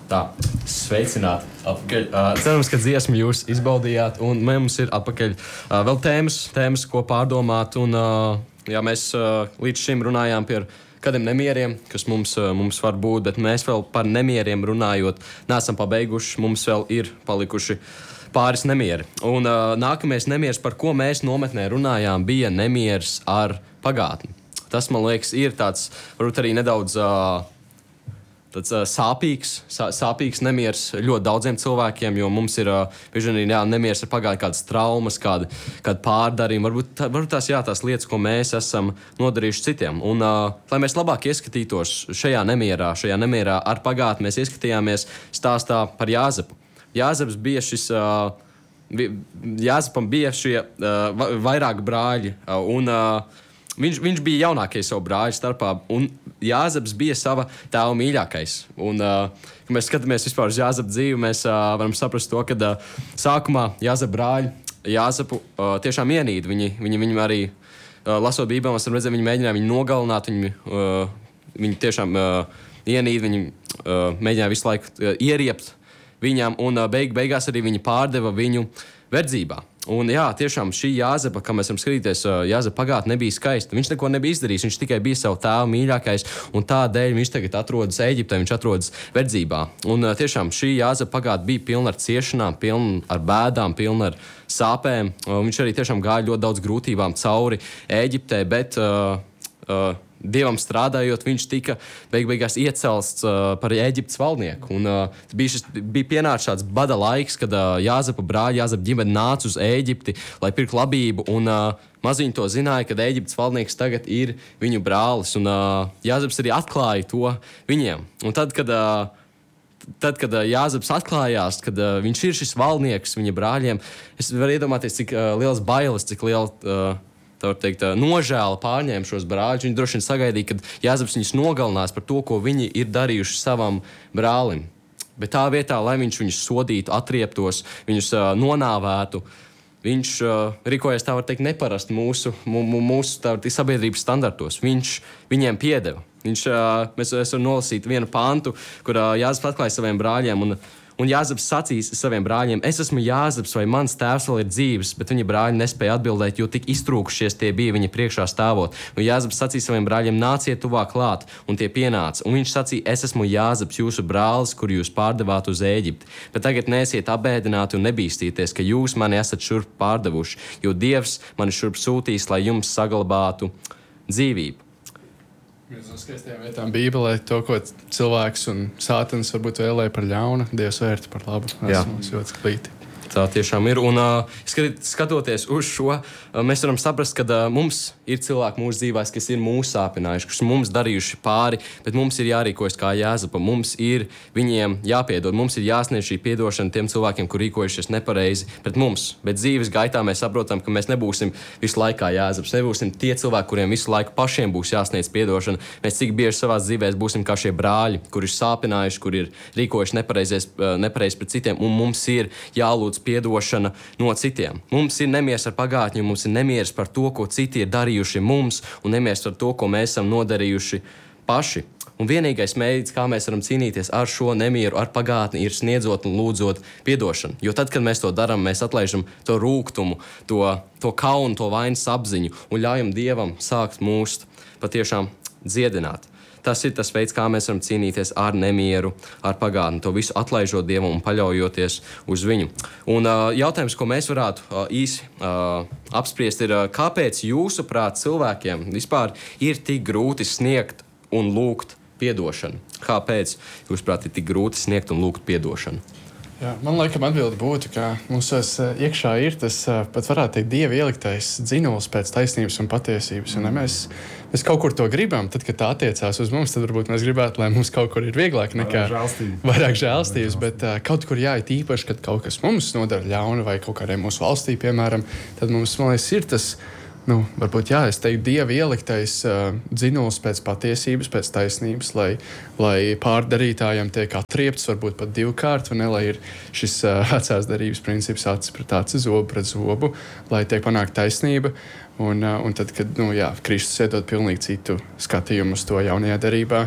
Tā, sveicināti atpakaļ. Cerams, ka dziesmu jūs izbaudījāt, un mums ir atpakaļ vēl tēmas, ko pārdomāt. Un, mēs līdz šim runājām par kādiem nemieriem, kas mums var būt, bet mēs vēl par nemieriem runājot neesam pabeiguši. Mums vēl ir palikuši pāris nemieri. Un nākamais nemieris, par ko mēs nometnē runājām, bija nemieris ar pagātni. Tas, man liekas, ir tāds, varbūt arī nedaudz tāds sāpīgs nemieris ļoti daudziem cilvēkiem, jo mums ir bieži vien nemieris ar pagātni, kādas traumas, kāda pārdarījuma, varbūt tās lietas, ko mēs esam nodarījuši citiem. Un, lai mēs labāk ieskatītos šajā nemierā ar pagātni, mēs ieskatījāmies stāstā par Jāzepu. Jāzeps bija Jāzepam bija šie vairāki brāļi, un viņš bija jaunākais savu brāļu starpā, un Jāzeps bija sava tēva mīļākais. Un, kad mēs skatāmies vispār uz Jāzepa dzīvi, mēs varam saprast to, ka sākumā Jāzepa brāļi Jāzepu tiešām ienīda. Viņi arī, lasot Bībeli, mēs redzam, viņi mēģināja viņu nogalināt, viņi tiešām ienīda, viņi mēģināja visu laiku ieriept viņam, un beigās arī viņi pārdeva viņu verdzībā. Un tiešām šī Jāzepa, kā mēs varam skatīties, Jāzepa pagātne nebija skaista. Viņš neko nebija izdarījis, viņš tikai bija savu tēvu mīļākais, un tādēļ viņš tagad atrodas Ēģiptē, viņš atrodas verdzībā. Un tiešām šī Jāzepa pagātne bija pilna ar ciešanām, pilna ar bēdām, pilna ar sāpēm. Viņš arī tiešām gāja ļoti daudz grūtībām cauri Ēģiptē, bet Dievam strādājot, viņš tika beigās iecelts par Ēģiptes valdnieku. Un, bija pienācis šāds bada laiks, kad Jāzepa brāļi, Jāzepa ģimene nāca uz Ēģipti, lai pirktu labību. Un maziņi to zināja, ka Ēģiptes valdnieks tagad ir viņu brālis. Un Jāzeps arī atklāja to viņiem. Un tad, kad Jāzeps atklājās, kad viņš ir šis valdnieks viņa brāļiem, es varu iedomāties, cik liels bailes, cik liela nožēla pārņēma šos brāļus. Viņi droši vien sagaidīja, ka Jāzeps viņus nogalinās par to, ko viņi ir darījuši savam brālim. Bet tā vietā, lai viņš viņus sodītu, atrieptos, viņus nonāvētu, viņš rīkojas, tā var teikt, neparasti mūsu sabiedrības standartos. Viņš viņiem piedeva. Mēs varam nolasīt vienu pantu, kur Jāzeps atklāja saviem brāļiem, un Jāzeps sacīs saviem brāļiem: es esmu Jāzeps, vai mans tēvs vēl ir dzīves, bet viņa brāļi nespēja atbildēt, jo tik iztrūkušies tie bija viņa priekšā stāvot. Un Jāzeps sacīja saviem brāļiem: nāciet tuvāk klāt, un tie pienāca. Un viņš sacīja: es esmu Jāzeps, jūsu brālis, kuru jūs pārdevāt uz Ēģipti. Bet tagad neesiet apbēdināti un nebīstīties, ka jūs mani esat šurp pārdevuši, jo Dievs mani šurp sūtīs, lai jums saglabātu dzīvību. Viens no skaistajām vietām Bībelē, to, ko cilvēks un sātans varbūt vēlēja par ļaunu, Dievs vērta par labu. Esmu ļoti klīti. Tā tiešām ir. Un skatoties uz šo, mēs varam saprast, ka mums ir cilvēki mūsu dzīvēs, kas ir mūsu sāpinājuši, kas mums darījuši pāri, bet mums ir jārīkojas kā Jāzepa. Mums ir viņiem jāpiedod. Mums ir jāsniedz šī piedošana tiem cilvēkiem, kur rīkojušies nepareizi pret mums. Bet dzīves gaitā mēs saprotam, ka mēs nebūsim visu laiku kā Jāzeps. Nebūsim tie cilvēki, kuriem visu laiku pašiem būs jāsniedz piedošana. Mēs cik bieži savās dzīvēs būsim kā šie brāļi, kuri ir sāpinājuši, kuri ir rīkojuši nepareizi pret citiem, un mums ir jālūdz piedošana no citiem. Mums ir nemieris ar pagātni, mums ir nemieris par to, ko citi ir darījuši mums, un nemieris par to, ko mēs esam nodarījuši paši. Un vienīgais veids, kā mēs varam cīnīties ar šo nemieru, ar pagātni, ir sniedzot un lūdzot piedošanu. Jo tad, kad mēs to darām, mēs atlaižam to rūgtumu, to kaunu, to vainas apziņu un ļaujam Dievam sākt mūs patiešām dziedināt. Tas ir tas veids, kā mēs varam cīnīties ar nemieru, ar pagātni, to visu atlaižot Dievam un paļaujoties uz viņu. Un jautājums, ko mēs varētu īsi apspriest, ir, kāpēc jūsuprāt cilvēkiem vispār ir tik grūti sniegt un lūgt piedošanu? Kāpēc jūsuprāt ir tik grūti sniegt un lūgt piedošanu? Jā, man laikam atbilde būtu, ka mūsos iekšā ir tas, pat varētu teikt, Dieva ieliktais dzinulis pēc taisnības un patiesības. Un, ja mēs kaut kur to gribam, tad, kad tā attiecās uz mums, tad varbūt mēs gribētu, lai mums kaut kur ir vieglāk nekā vairāk žēlstības. Bet kaut kur jāiet īpaši, kad kaut kas mums nodara ļaunu vai kaut kādai mūsu valstī, piemēram, tad mums, man liekas, ir tas, varbūt, es teiktu, Dieva ieliktais dzinulis pēc patiesības, pēc taisnības, lai pārdarītājiem tiek atriepts, varbūt pat divkārt, un lai ir šis vecās darības princips acis pret aci, zobu pret zobu, lai tiek panākt taisnība. Un tad, kad Kristus iedod pilnīgi citu skatījumu uz to jaunajā darībā,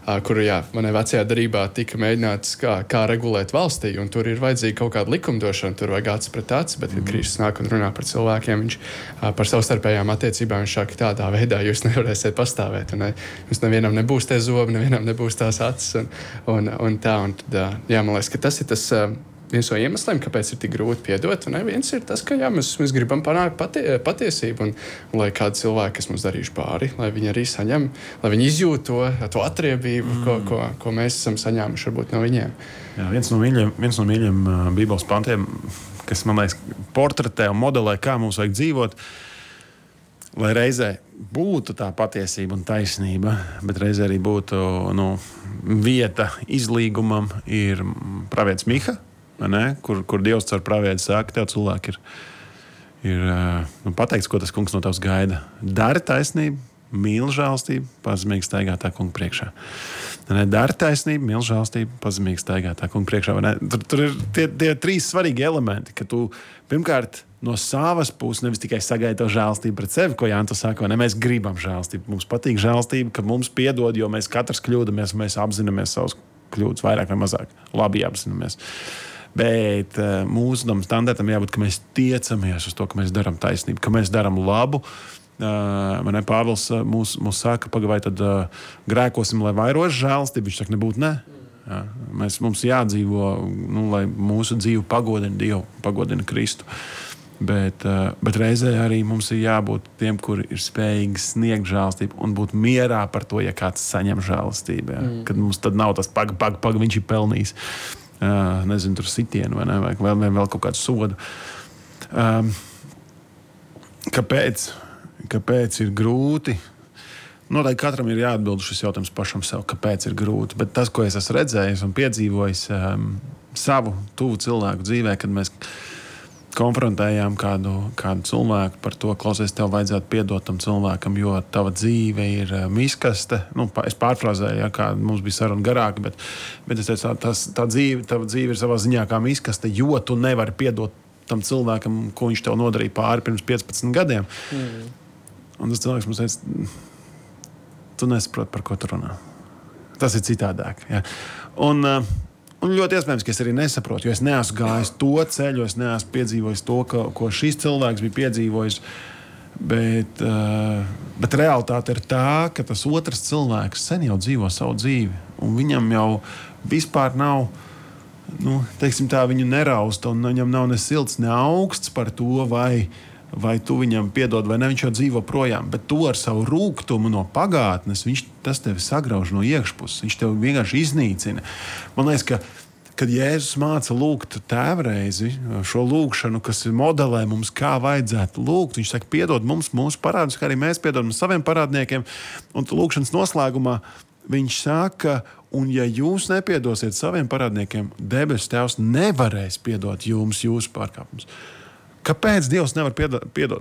kuru, manai vecajā darbā tika mēģināts kā regulēt valstī, un tur ir vajadzīga kaut kāda likumdošana, tur vajag acis pret acis, bet, kad Kristus nāk un runā par cilvēkiem, viņš par savstarpējām attiecībām, viņš saka, tādā veidā jūs nevarēsiet pastāvēt, un jums nevienam nebūs tie zobi, nevienam nebūs tās acis, un tā, un tad, man liekas, ka tas ir tas viens no iemesliem, kāpēc ir tik grūti piedot, un viens ir tas, ka mēs gribam panākt patiesību, un lai kādi cilvēki, kas mums darījuši pāri, lai viņi arī saņem, lai viņi izjūt to atriebību, ko mēs esam saņēmuši varbūt no viņiem. Jā, viens no mīļiem Bībeles pantiem, kas, man liekas, portretē un modelē, kā mums vajag dzīvot, lai reizē būtu tā patiesība un taisnība, bet reizē arī būtu vieta izlīgumam, ir pravietis Miha, kur Dievs caur pravieti saka, tev cilvēki ir pateikts, ko tas kungs no tavs gaida. Dari taisnību, mīl žēlstību, pazemīgi staigā tā kunga priekšā. Dari taisnību, mīl žēlstību, pazemīgi staigā tā kunga priekšā. Tur ir tie trīs svarīgi elementi, ka tu pirmkārt no savas puses nevis tikai sagaidi to žēlstību pret sevi, ko Jānis saka, mēs gribam žēlstību. Mums patīk žēlstība, ka mums piedod, jo mēs katrs kļūdamies, mēs apzināmies savus kļūdas vairāk vai mazāk. Labi apzināmies. Bet mūsu standartam jābūt, ka mēs tiecamies uz to, ka mēs darām taisnību, ka mēs darām labu. Pāvils mūs saka, vai tad grēkosim, lai vairos žēlstību. Viņš saka, nebūtu ne. Jā. Mums jādzīvo, lai mūsu dzīve pagodina Dievu, pagodina Kristu. Bet reizē arī mums ir jābūt tiem, kuri ir spējīgi sniegt žēlstību un būt mierā par to, ja kāds saņem žēlstību. Kad mums tad nav tas viņš ir pelnījis. Nezinu, tur sitienu vai vēl kaut kādu sodu. Kāpēc ir grūti? Noteikti katram ir jāatbild šis jautājums pašam sev, kāpēc ir grūti. Bet tas, ko es esmu redzējis un piedzīvojis savu tuvu cilvēku dzīvē, kad mēs konfrontējām kādu cilvēku par to, klausies, tev vajadzētu piedot tam cilvēkam, jo tava dzīve ir miskaste. Es pārfrāzēju, kā mums bija saruna garāka, bet es teicu, tava dzīve ir savā ziņā kā miskaste, jo tu nevari piedot tam cilvēkam, ko viņš tev nodarīja pāri pirms 15 gadiem. Un tas cilvēks mums teica, tu nesaproti, par ko tu runā. Tas ir citādāk. Ja? Un ļoti iespējams, ka es arī nesaprotu, jo es neesmu gājis to ceļu, es neesmu piedzīvojis to, ko šis cilvēks bija piedzīvojis. Bet realitāte ir tā, ka tas otrs cilvēks sen jau dzīvo savu dzīvi, un viņam jau vispār nav, teiksim tā, viņu nerausta, un viņam nav ne silts, ne augsts par to, vai tu viņam piedod, vai ne, viņš jau dzīvo projām, bet tu ar savu rūgtumu no pagātnes, tas tevi sagrauž no iekšpuses, viņš tevi vienkārši iznīcina. Man liekas, kad Jēzus māca lūgt tēvreizi, šo lūgšanu, kas modelē mums, kā vajadzētu lūgt, viņš saka, piedod mums mūsu parādus, kā arī mēs piedodam saviem parādniekiem, un lūgšanas noslēgumā viņš saka, un ja jūs nepiedosiet saviem parādniekiem, debesu Tēvs nevarēs piedot jums jūsu pārkāpumus. Kāpēc Dievs nevar piedot?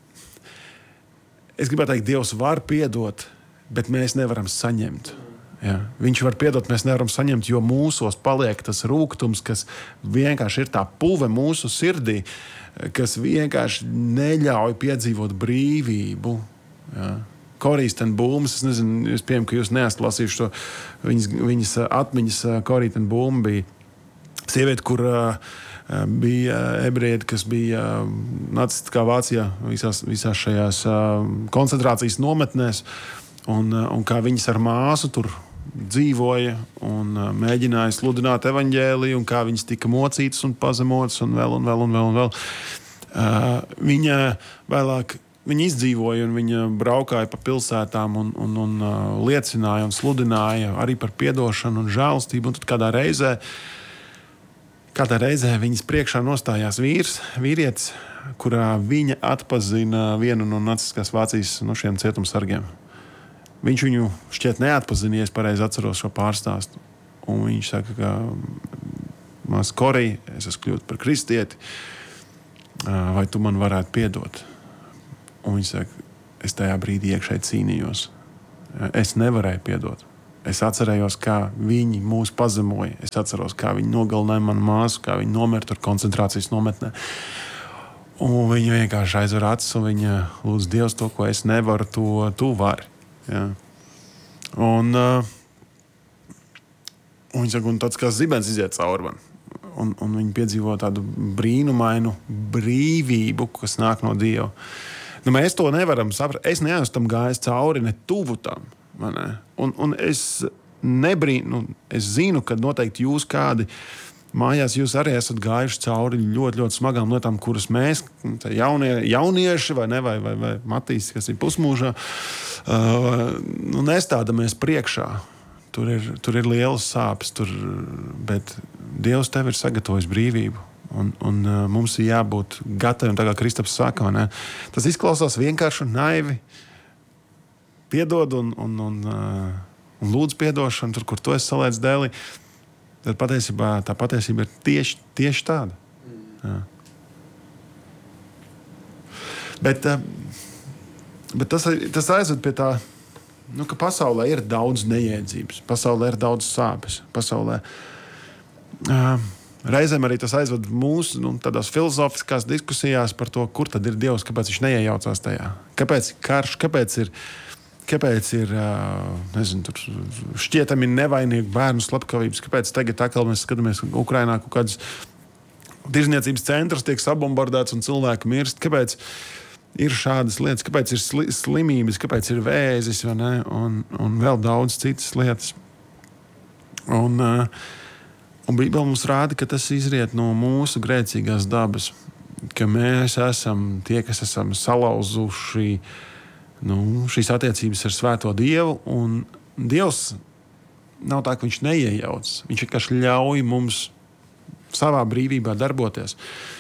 Es gribētu teikt, Dievs var piedot, bet mēs nevaram saņemt. Ja? Viņš var piedot, mēs nevaram saņemt, jo mūsos paliek tas rūgtums, kas vienkārši ir tā puve mūsu sirdī, kas vienkārši neļauj piedzīvot brīvību. Ja? Corrie ten Booms, es nezinu, es pieņemu, ka jūs neesat lasījuši to, viņas atmiņas. Corrie ten Boom bija sieviete, kur bija ebrejieti, kas bija nacistiskā Vācijā visās šajās koncentrācijas nometnēs, un kā viņas ar māsu tur dzīvoja un mēģināja sludināt evaņģēliju, un kā viņas tika mocītas un pazemotas un vēl. Viņa vēlāk izdzīvoja un viņa braukāja pa pilsētām un liecināja un sludināja arī par piedošanu un žēlastību, un tad Kādā reizē viņas priekšā nostājās vīrietis, kurā viņa atpazina vienu no nacistiskās Vācijas šiem cietumsargiem. Viņš viņu šķiet neatpazina, ja es pareizi atceros šo pārstāstu. Un viņš saka, ka mās Corrie, es esmu kļūt par kristieti, vai tu man varētu piedot? Un viņš saka, es tajā brīdī iekšēji cīnījos. Es nevarēju piedot. Es atcerējos, kā viņi mūs pazemoja. Es atceros, kā viņi nogalināja manu māsu, kā viņi nomira tur koncentrācijas nometnē. Un viņa vienkārši aizver acis un viņa lūdz Dievs to, ko es nevaru, to tu vari. Ja. Un Un viņi saka, un tāds kā zibens iziet cauri man. Un viņi piedzīvo tādu brīnumainu brīvību, kas nāk no Dieva. Nu, mēs to nevaram saprast. Es neesmu tam gājis cauri, ne tuvu tam. Un es es zinu, ka noteikti jūs kādi mājās jūs arī esat gājuši cauri ļoti, ļoti smagām lietām, kuras mēs, jaunieši vai Matīs, kas ir pusmūžā, nestādamies priekšā. Tur ir lielas sāpes, bet Dievs tev ir sagatavojis brīvību. Un mums ir jābūt gataviem, tā kā Kristaps saka. Tas izklausās vienkārši un naivi. Piedod un lūdzu piedošanu, tur, kur tu esi salēdz dēlī. Tad tā patiesība ir tieši tāda. Jā. Bet tas aizved pie tā, ka pasaulē ir daudz neiedzības, pasaulē ir daudz sāpes. Pasaulē reizēm arī tas aizved mūsu tādās filozofiskās diskusijās par to, kur tad ir Dievs, kāpēc viņš neiejaucās tajā. Kāpēc ir karš, kāpēc ir nezinu, šķietami nevainīgi bērnu slepkavības, kāpēc tagad atkal mēs skatāmies Ukrainā, kaut kādas tirzniecības centrs tiek sabombardēts un cilvēki mirst. Kāpēc ir šādas lietas, kāpēc ir slimības, kāpēc ir vēzis un vēl daudz citas lietas. Un Bībele mums rāda, ka tas izriet no mūsu grēcīgās dabas, ka mēs esam tie, kas esam salauzuši šīs attiecības ar Svēto Dievu, un Dievs nav tā, ka viņš neiejaucas. Viņš vienkārši ļauj mums savā brīvībā darboties.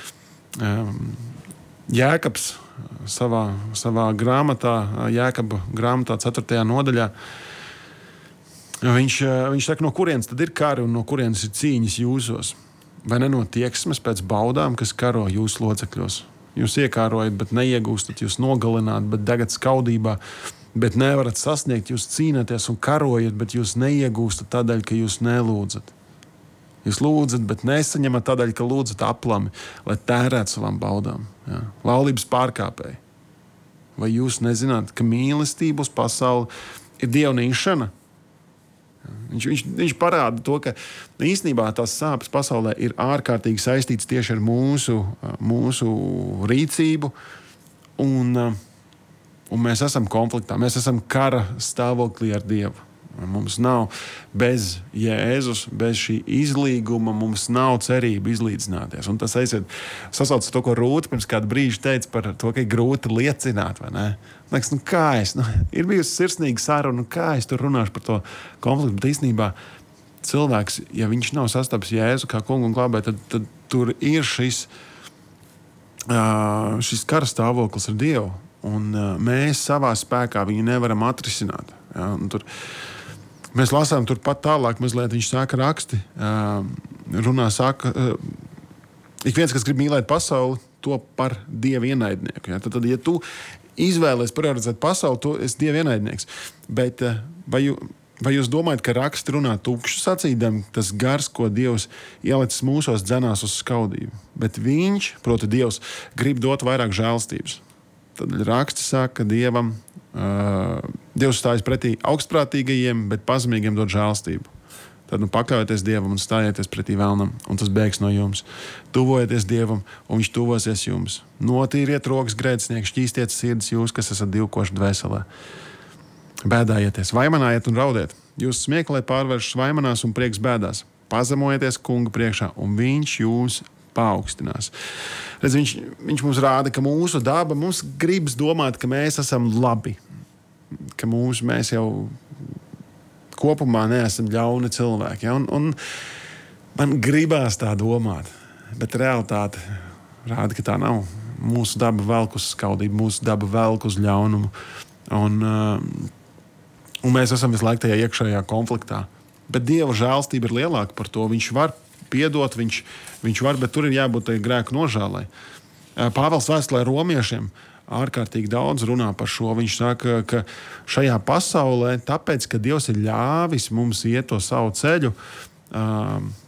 Jēkabs savā grāmatā, Jēkaba grāmatā 4. nodaļā, viņš saka, no kurienes tad ir kari un no kurienes ir cīņas jūsos? Vai ne no tieksmes pēc baudām, kas karo jūsu locekļos? Jūs iekārojat, bet neiegūstat, jūs nogalināt, bet degat skaudībā, bet nevarat sasniegt, jūs cīnāties un karojat, bet jūs neiegūstat tādēļ, ka jūs nelūdzat. Jūs lūdzat, bet nesaņemat tādēļ, ka lūdzat aplami, lai tērētu savām baudām. Ja? Laulības pārkāpēji. Vai jūs nezināt, ka mīlestība uz pasauli ir dievnīšana? Viņš parāda to, ka īstenībā tās sāpes pasaulē ir ārkārtīgi saistītas tieši ar mūsu rīcību, un mēs esam konfliktā, mēs esam kara stāvoklī ar Dievu. Mums nav bez Jēzus, bez šī izlīguma, mums nav cerība izlīdzināties. Un tas sasauc to, ko Rūta pirms kādu brīžu teica par to, ka ir grūti liecināt, vai ne? Liekas, ir bijusi sirsnīga saruna, kā es tur runāšu par to konfliktu, bet īstenībā cilvēks, ja viņš nav sastapis Jēzu kā kungu un glābēju, tad tur ir šis kara stāvoklis ar Dievu, un mēs savā spēkā viņu nevaram atrisināt. Ja? Mēs lasām turpat tālāk, mazliet viņš saka raksti, saka, ik viens, kas grib mīlēt pasauli, to par Dieva ienaidnieku. Ja? Tad, ja tu izvēlies priorizēt pasauli, tu esi Dieva ienaidnieks. Bet vai jūs domājat, ka raksti runā tukšu sacīdam, tas gars, ko Dievs ielicis mūsos, dzenās uz skaudību? Bet viņš, proti Dievs, grib dot vairāk žēlstības. Tad raksti saka, ka Dievs stājas pretī augstprātīgajiem, bet pazemīgiem dod žēlstību. Tad pakļaujieties Dievam un stājieties pretī vēlnam, un tas bēgs no jums. Tuvojieties Dievam, un viņš tuvosies jums. Notīriet rokas grēcinieki, šķīstiet sirdis jūs, kas esat divkoši dvēselē. Bēdājieties, vaimanājiet un raudiet. Jūs smieklē pārvēršas vaimanās un prieks bēdās. Pazemojieties kunga priekšā, un viņš jūs paaugstinās. Redz, viņš mums rāda, ka mūsu daba, mums gribas domāt, ka mēs esam labi, ka mēs jau kopumā neesam ļauni cilvēki. Ja? Un man gribās tā domāt, bet realitāte rāda, ka tā nav. Mūsu daba velk uz skaudību, mūsu daba velk uz ļaunumu. Un mēs esam visu laiku tajā iekšējā konfliktā. Bet Dieva žēlstība ir lielāka par to. Viņš var piedot, viņš var, bet tur ir jābūt grēku nožēlai. Pāvils vēstulē romiešiem ārkārtīgi daudz runā par šo. Viņš saka, ka šajā pasaulē, tāpēc, ka Dievs ir ļāvis mums iet to savu ceļu,